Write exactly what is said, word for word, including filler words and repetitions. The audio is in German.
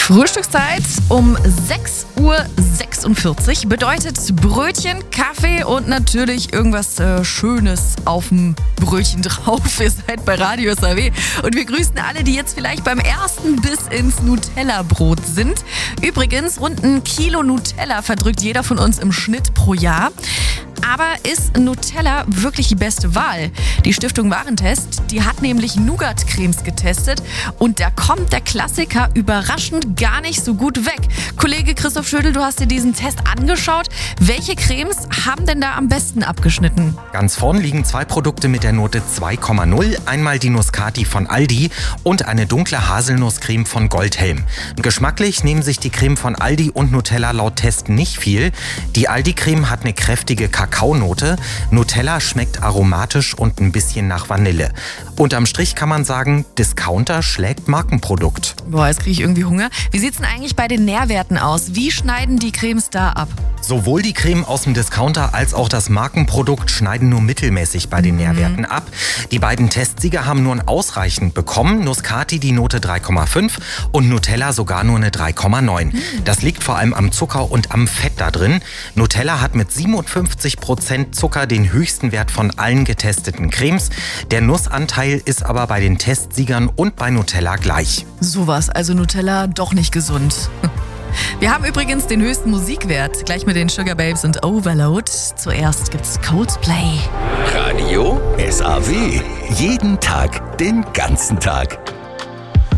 Frühstückszeit um sechs Uhr sechsundvierzig bedeutet Brötchen, Kaffee und natürlich irgendwas äh, Schönes auf dem Brötchen drauf. Ihr seid bei Radio S A W und wir grüßen alle, die jetzt vielleicht beim ersten Biss ins Nutella-Brot sind. Übrigens, rund ein Kilo Nutella verdrückt jeder von uns im Schnitt pro Jahr. Aber ist Nutella wirklich die beste Wahl? Die Stiftung Warentest, die hat nämlich Nougat-Cremes getestet und da kommt der Klassiker überraschend gar nicht so gut weg. Kollege Christoph Schödel, du hast dir diesen Test angeschaut. Welche Cremes haben denn da am besten abgeschnitten? Ganz vorn liegen zwei Produkte mit der Note zwei Komma null. Einmal die Nuskati von Aldi und eine dunkle Haselnusscreme von Goldhelm. Geschmacklich nehmen sich die Creme von Aldi und Nutella laut Test nicht viel. Die Aldi-Creme hat eine kräftige Kakaonote. Nutella schmeckt aromatisch und ein bisschen nach Vanille. Unterm Strich kann man sagen, Discounter schlägt Markenprodukt. Boah, jetzt kriege ich irgendwie Hunger. Wie sieht's denn eigentlich bei den Nährwerten aus? Wie schneiden die Cremes da ab? Sowohl die Creme aus dem Discounter als auch das Markenprodukt schneiden nur mittelmäßig bei den mhm. Nährwerten ab. Die beiden Testsieger haben nur ein ausreichend bekommen. Nuskati die Note drei Komma fünf und Nutella sogar nur eine drei Komma neun. Mhm. Das liegt vor allem am Zucker und am Fett da drin. Nutella hat mit siebenundfünfzig Prozent Zucker den höchsten Wert von allen getesteten Cremes. Der Nussanteil ist aber bei den Testsiegern und bei Nutella gleich. Sowas, also Nutella doch nicht gesund. Wir haben übrigens den höchsten Musikwert, gleich mit den Sugar Babes und Overload. Zuerst gibt's Coldplay. Radio S A W. Jeden Tag, den ganzen Tag.